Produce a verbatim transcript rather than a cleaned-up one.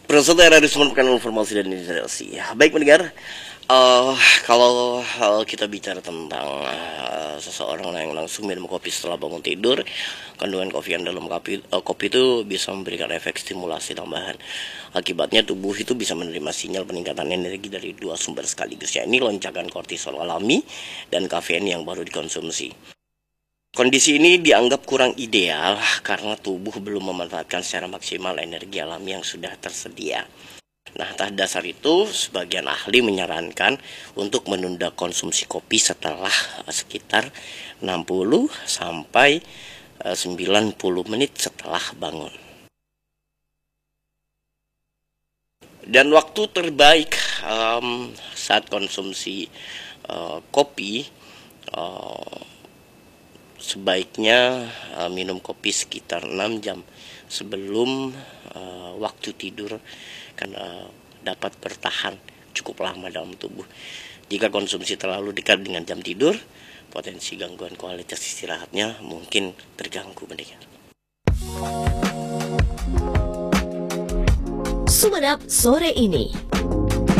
Presenter dari sumber pekan informasi dan informasi. Baik pendengar, uh, kalau uh, kita bicara tentang uh, seseorang yang langsung minum kopi setelah bangun tidur, kandungan kopi yang dalam kopi, uh, kopi itu bisa memberikan efek stimulasi tambahan. Akibatnya tubuh itu bisa menerima sinyal peningkatan energi dari dua sumber sekaligus, yakni lonjakan kortisol alami dan kafein yang baru dikonsumsi. Kondisi ini dianggap kurang ideal karena tubuh belum memanfaatkan secara maksimal energi alami yang sudah tersedia. Nah, atas dasar itu, sebagian ahli menyarankan untuk menunda konsumsi kopi setelah sekitar enam puluh sampai sembilan puluh menit setelah bangun. Dan waktu terbaik um, saat konsumsi uh, kopi, uh, sebaiknya uh, minum kopi sekitar enam jam sebelum uh, waktu tidur, karena dapat bertahan cukup lama dalam tubuh. Jika konsumsi terlalu dekat dengan jam tidur, potensi gangguan kualitas istirahatnya mungkin terganggu mendengar. Sumenep sore ini.